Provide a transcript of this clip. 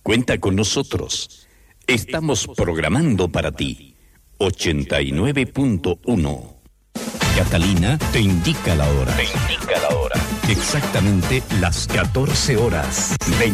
Cuenta con nosotros. Estamos programando para ti. 89.1. Catalina te indica la hora. Exactamente las 14 horas.